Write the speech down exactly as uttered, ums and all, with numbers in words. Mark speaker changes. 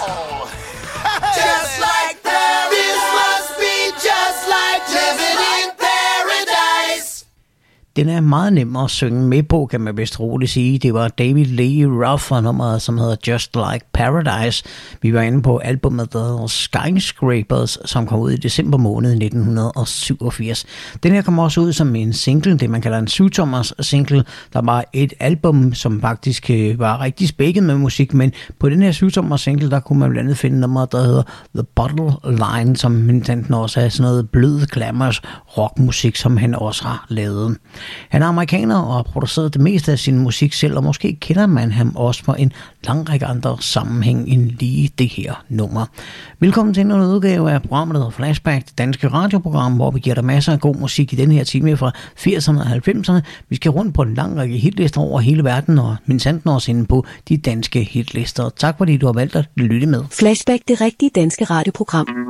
Speaker 1: Just like Paris must be just like living in paradise.
Speaker 2: Den er meget nem at synge med på, kan man vist roligt sige. Det var David Lee Roth og nummeret, som hedder Just Like Paradise. Vi var inde på albumet, der hedder Skyscrapers, som kom ud i december måned nitten syvogfirs. Den her kom også ud som en single, det man kalder en syvtommers single. Der var et album, som faktisk var rigtig spækket med musik, men på den her syvtommers single, der kunne man blandt andet finde nummeret, der hedder The Bottle Line, som mintanten også er sådan noget blød, glamorous rockmusik, som han også har lavet. Han er amerikaner og har produceret det meste af sin musik selv, og måske kender man ham også på en lang række andre sammenhæng end lige det her nummer. Velkommen til en udgave af programmet, der hedder Flashback, det danske radioprogram, hvor vi giver dig masser af god musik i den her time fra firserne og halvfemserne. Vi skal rundt på en lang række hitlister over hele verden, og minsanten også inde på de danske hitlister. Tak fordi du har valgt at lytte med.
Speaker 3: Flashback, det rigtige danske radioprogram.